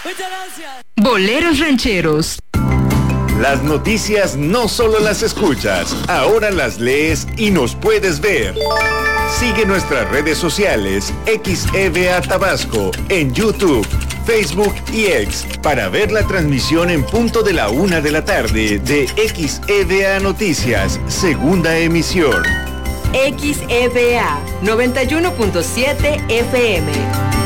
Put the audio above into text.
Muchas gracias. Boleros rancheros. Las noticias no solo las escuchas, ahora las lees y nos puedes ver. Sigue nuestras redes sociales XEVA Tabasco en YouTube, Facebook y X para ver la transmisión en punto de la 1 de la tarde de XEVA Noticias, segunda emisión. XEVA 91.7 FM.